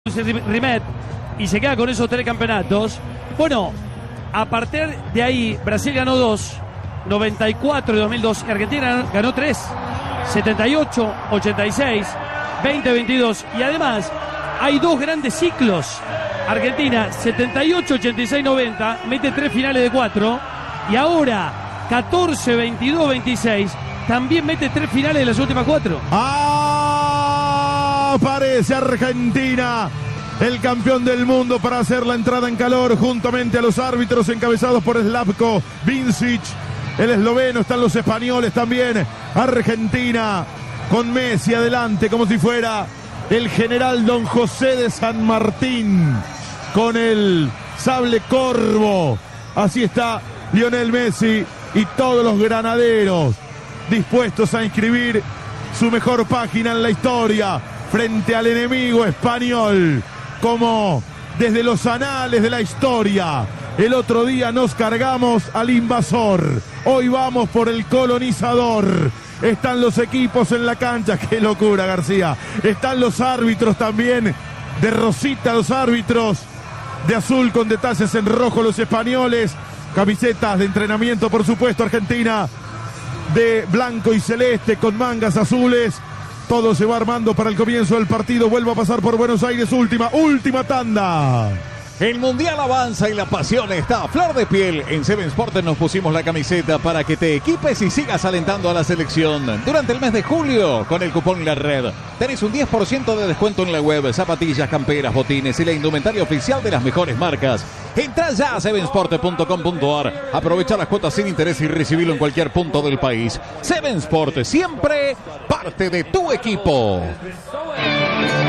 Rimet y se queda con esos 3 campeonatos. Bueno, a partir de ahí Brasil ganó 2, 94 y 2002, y Argentina ganó 3, 78, 86, 20, 22, y además hay 2 grandes ciclos. Argentina 78, 86, 90 mete 3 finales de 4, y ahora 14, 22, 26 también mete 3 finales de las últimas 4. Aparece Argentina, el campeón del mundo, para hacer la entrada en calor juntamente a los árbitros encabezados por Slavko Vincic, el esloveno. Están los españoles también. Argentina con Messi adelante como si fuera el general Don José de San Martín con el sable corvo. Así está Lionel Messi y todos los granaderos dispuestos a inscribir su mejor página en la historia frente al enemigo español, como desde los anales de la historia. El otro día nos cargamos al invasor, hoy vamos por el colonizador. Están los equipos en la cancha, qué locura, García. Están los árbitros también, de rosita los árbitros, de azul con detalles en rojo los españoles, camisetas de entrenamiento por supuesto Argentina, de blanco y celeste con mangas azules. Todo se va armando para el comienzo del partido. Vuelvo a pasar por Buenos Aires. Última tanda. El Mundial avanza y la pasión está a flor de piel. En Seven Sports nos pusimos la camiseta para que te equipes y sigas alentando a la selección. Durante el mes de julio, con el cupón La Red, tenés un 10% de descuento en la web, zapatillas, camperas, botines y la indumentaria oficial de las mejores marcas. Entrá ya a sevensport.com.ar, aprovecha las cuotas sin interés y recibilo en cualquier punto del país. Seven Sport, siempre parte de tu equipo.